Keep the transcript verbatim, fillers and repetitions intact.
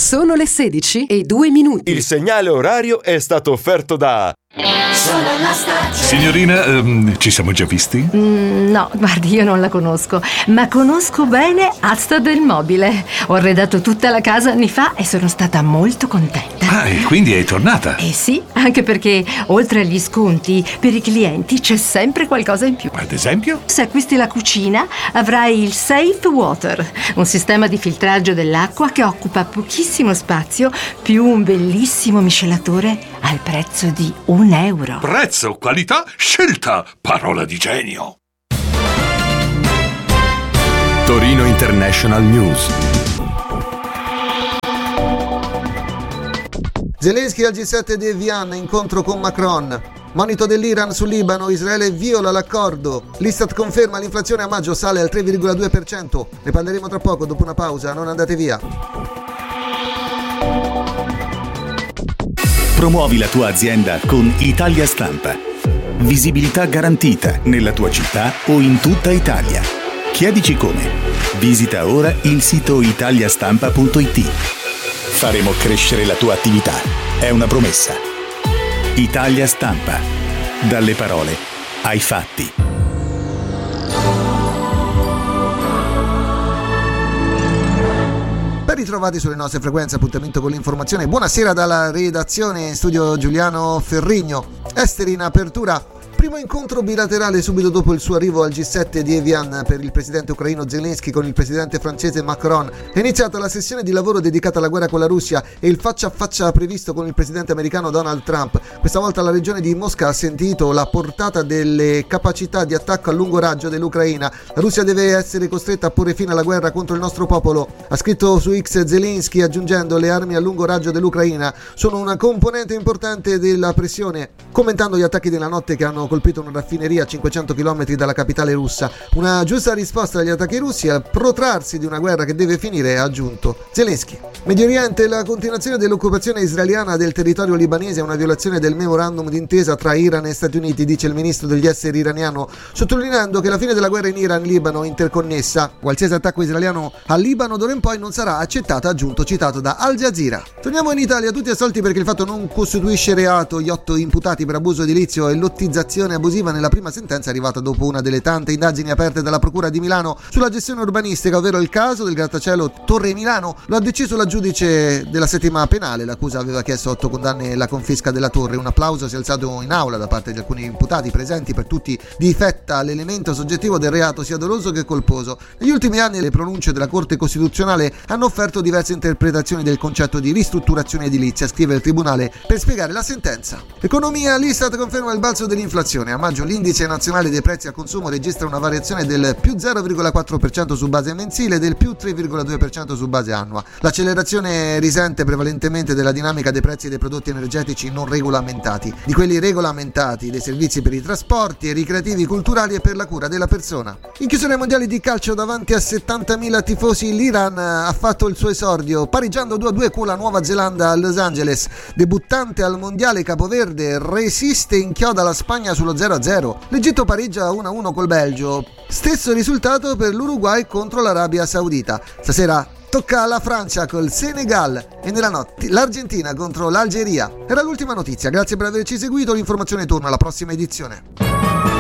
Sono le sedici e due minuti. Il segnale orario è stato offerto da... Sono la stazione. Signorina, ehm, ci siamo già visti? Mm, no, guardi, io non la conosco, ma conosco bene Asta del Mobile. Ho arredato tutta la casa anni fa e sono stata molto contenta. Ah, e quindi è tornata? Eh sì, anche perché oltre agli sconti, per i clienti c'è sempre qualcosa in più. Ad esempio? Se acquisti la cucina, avrai il Safe Water, un sistema di filtraggio dell'acqua che occupa pochissimo spazio, più un bellissimo miscelatore al prezzo di un euro. Prezzo, qualità, scelta, parola di genio. Torino International News. Zelensky al G sette di Evian, incontro con Macron. Monito dell'Iran sul Libano, Israele viola l'accordo. L'Istat conferma l'inflazione a maggio sale al tre virgola due per cento. Ne parleremo tra poco dopo una pausa, non andate via. Promuovi la tua azienda con Italia Stampa. Visibilità garantita nella tua città o in tutta Italia. Chiedici come. Visita ora il sito italiastampa punto it. Faremo crescere la tua attività. È una promessa. Italia Stampa. Dalle parole ai fatti. Ben ritrovati sulle nostre frequenze, appuntamento con l'informazione. Buonasera dalla redazione, in studio Giuliano Ferrigno. Esteri in apertura. Primo incontro bilaterale subito dopo il suo arrivo al G sette di Evian per il presidente ucraino Zelensky con il presidente francese Macron. È iniziata la sessione di lavoro dedicata alla guerra con la Russia e il faccia a faccia previsto con il presidente americano Donald Trump. Questa volta la regione di Mosca ha sentito la portata delle capacità di attacco a lungo raggio dell'Ucraina. La Russia deve essere costretta a porre fine alla guerra contro il nostro popolo, ha scritto su X Zelensky, aggiungendo: le armi a lungo raggio dell'Ucraina sono una componente importante della pressione, commentando gli attacchi della notte che hanno colpito una raffineria a cinquecento chilometri dalla capitale russa. Una giusta risposta agli attacchi russi al protrarsi di una guerra che deve finire, ha aggiunto Zelensky. Medio Oriente, la continuazione dell'occupazione israeliana del territorio libanese è una violazione del memorandum d'intesa tra Iran e Stati Uniti, dice il ministro degli esteri iraniano, sottolineando che la fine della guerra in Iran e Libano è interconnessa. Qualsiasi attacco israeliano al Libano d'ora in poi non sarà accettato, aggiunto, citato da Al Jazeera. Torniamo in Italia, tutti assolti perché il fatto non costituisce reato. Gli otto imputati per abuso edilizio e lottizzazione abusiva nella prima sentenza arrivata dopo una delle tante indagini aperte dalla Procura di Milano sulla gestione urbanistica, ovvero il caso del grattacielo Torre Milano. Lo ha deciso la giudice della settima penale. L'accusa aveva chiesto otto condanne e la confisca della torre. Un applauso si è alzato in aula da parte di alcuni imputati presenti. Per tutti difetta l'elemento soggettivo del reato, sia doloso che colposo. Negli ultimi anni le pronunce della Corte Costituzionale hanno offerto diverse interpretazioni del concetto di ristrutturazione edilizia, scrive il Tribunale per spiegare la sentenza. Economia, l'Istat conferma il balzo dell'inflazione. A maggio l'indice nazionale dei prezzi al consumo registra una variazione del più zero virgola quattro per cento su base mensile e del più tre virgola due per cento su base annua. L'accelerazione risente prevalentemente della dinamica dei prezzi dei prodotti energetici non regolamentati, di quelli regolamentati, dei servizi per i trasporti e ricreativi, culturali e per la cura della persona. In chiusura ai mondiali di calcio davanti a settantamila tifosi, l'Iran ha fatto il suo esordio, pareggiando due a due con la Nuova Zelanda a Los Angeles. Debuttante al mondiale, Capoverde resiste e inchioda la Spagna sullo zero a zero. L'Egitto pareggia uno a uno col Belgio. Stesso risultato per l'Uruguay contro l'Arabia Saudita. Stasera tocca alla Francia col Senegal e nella notte l'Argentina contro l'Algeria. Era l'ultima notizia, grazie per averci seguito, l'informazione torna alla prossima edizione.